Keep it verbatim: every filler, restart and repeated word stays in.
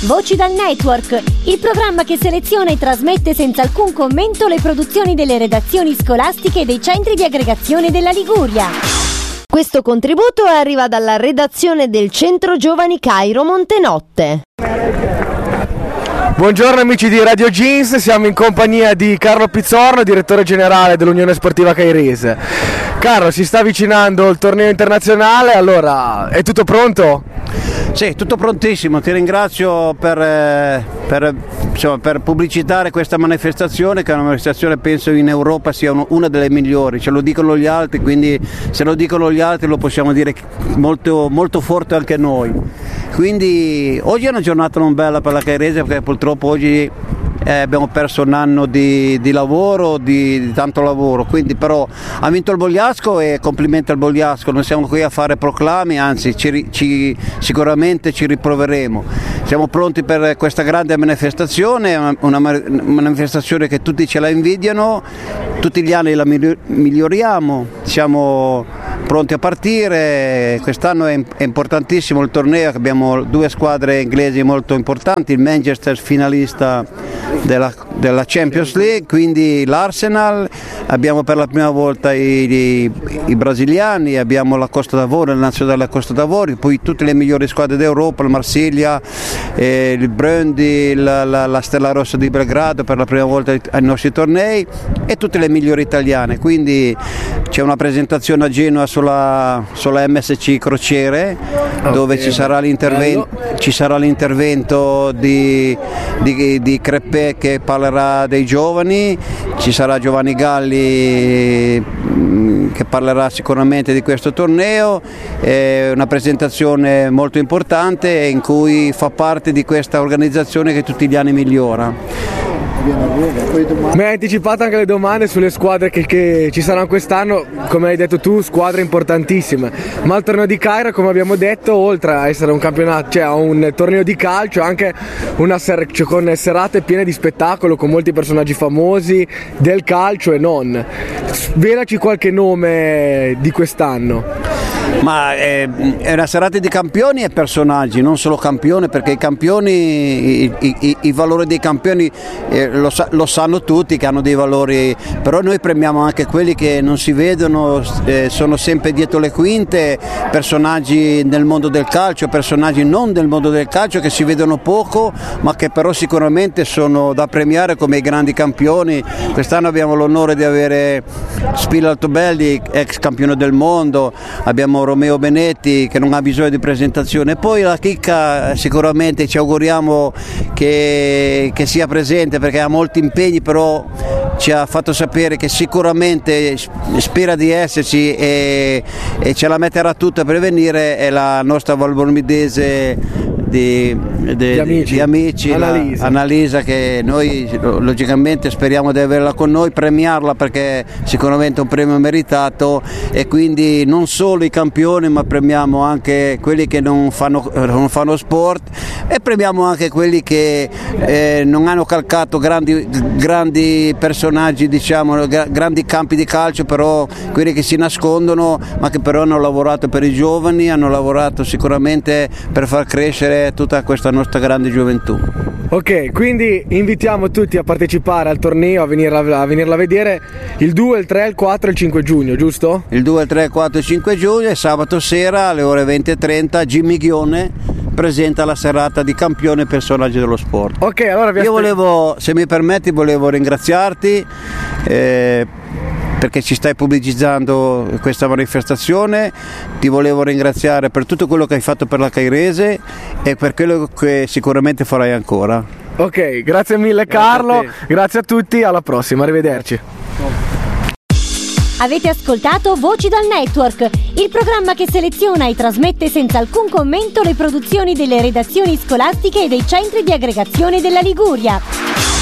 Voci dal Network, il programma che seleziona e trasmette senza alcun commento le produzioni delle redazioni scolastiche e dei centri di aggregazione della Liguria. Questo contributo arriva dalla redazione del Centro Giovani Cairo Montenotte. Buongiorno amici di Radio Jeans, siamo in compagnia di Carlo Pizzorno, direttore generale dell'Unione Sportiva Cairese. Carlo, si sta avvicinando il torneo internazionale, allora è tutto pronto? Sì, tutto prontissimo, ti ringrazio per, eh, per, insomma, per pubblicitare questa manifestazione, che è una manifestazione penso in Europa sia uno, una delle migliori, ce lo dicono gli altri, quindi se lo dicono gli altri lo possiamo dire molto, molto forte anche noi. Quindi oggi è una giornata non bella per la Cairese, perché purtroppo oggi eh, abbiamo perso un anno di, di lavoro, di, di tanto lavoro, quindi però ha vinto il Bogliasco e complimenti al Bogliasco, non siamo qui a fare proclami, anzi ci, ci, sicuramente ci riproveremo. Siamo pronti per questa grande manifestazione, una, una manifestazione che tutti ce la invidiano, tutti gli anni la miglioriamo, siamo pronti a partire. Quest'anno è, è importantissimo il torneo, abbiamo due squadre inglesi molto importanti, il Manchester finalista della, della Champions League, quindi l'Arsenal, abbiamo per la prima volta i, i, i brasiliani, abbiamo la Costa d'Avorio, la nazionale della Costa d'Avorio, poi tutte le migliori squadre d'Europa, il Marsiglia, eh, il Brøndby, la, la, la Stella Rossa di Belgrado per la prima volta ai nostri tornei e tutte le migliori italiane, quindi c'è una presentazione a Genova sulla, sulla M S C Crociere, okay, dove ci sarà l'intervento, ci sarà l'intervento di, di, di Crepè che parlerà dei giovani, ci sarà Giovanni Galli che parlerà sicuramente di questo torneo, è una presentazione molto importante in cui fa parte di questa organizzazione che tutti gli anni migliora. Mi hai anticipato anche le domande sulle squadre che, che ci saranno quest'anno, come hai detto tu, squadre importantissime, ma il torneo di Cairo, come abbiamo detto, oltre a essere un campionato, cioè un torneo di calcio, anche una ser- cioè con serate piene di spettacolo, con molti personaggi famosi del calcio e non. Svelaci qualche nome di quest'anno. Ma è, è una serata di campioni e personaggi, non solo campioni, perché i campioni, i, i, i valori dei campioni eh, lo, sa, lo sanno tutti che hanno dei valori, però noi premiamo anche quelli che non si vedono, eh, sono sempre dietro le quinte, personaggi nel mondo del calcio, personaggi non del mondo del calcio che si vedono poco, ma che però sicuramente sono da premiare come i grandi campioni. Quest'anno abbiamo l'onore di avere Spillo Altobelli, ex campione del mondo, abbiamo Romeo Benetti che non ha bisogno di presentazione, poi la chicca sicuramente ci auguriamo che, che sia presente perché ha molti impegni, però ci ha fatto sapere che sicuramente spera di esserci e, e ce la metterà tutta per venire, è la nostra valbormidese di, di, di amici, di amici Annalisa. La, Annalisa, che noi logicamente speriamo di averla con noi, premiarla perché sicuramente è un premio meritato, e quindi non solo i campioni ma premiamo anche quelli che non fanno, non fanno sport, e premiamo anche quelli che eh, non hanno calcato grandi, grandi personaggi, diciamo, grandi campi di calcio, però quelli che si nascondono ma che però hanno lavorato per i giovani, hanno lavorato sicuramente per far crescere tutta questa nostra grande gioventù. Ok, quindi invitiamo tutti a partecipare al torneo, a venirla a, venirla a vedere il due, il tre, il quattro e il cinque giugno, giusto? Il due, il tre, il quattro e il cinque giugno, e sabato sera alle ore venti e trenta Jimmy Ghione presenta la serata di campione e personaggi dello sport. Ok, allora vi Io volevo, se mi permetti, volevo ringraziarti eh, perché ci stai pubblicizzando questa manifestazione, ti volevo ringraziare per tutto quello che hai fatto per la Cairese e per quello che sicuramente farai ancora. Ok, grazie mille Carlo, grazie a, grazie a tutti, alla prossima, arrivederci. Avete ascoltato Voci dal Network, il programma che seleziona e trasmette senza alcun commento le produzioni delle redazioni scolastiche e dei centri di aggregazione della Liguria.